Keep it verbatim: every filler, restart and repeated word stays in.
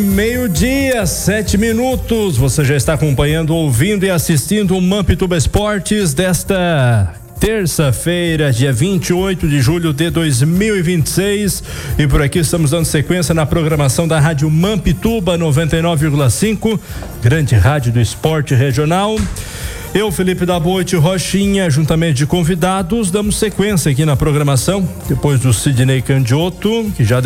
Meio-dia, sete minutos. Você já está acompanhando, ouvindo e assistindo o Mampituba Esportes desta terça-feira, dia vinte e oito de julho de dois mil e vinte e seis. E por aqui estamos dando sequência na programação da Rádio Mampituba noventa e nove vírgula cinco, grande rádio do esporte regional. Eu, Felipe da Boite Rochinha, juntamente de convidados, damos sequência aqui na programação, depois do Sidney Candioto, que já